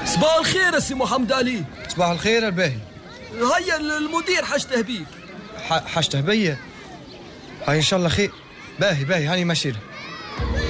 صباح الخير يا سي محمد علي. صباح الخير الباهي. هيا المدير حشته بيك. حشته بيا؟ هاي ان شاء الله خير. باهي هاني ماشي له.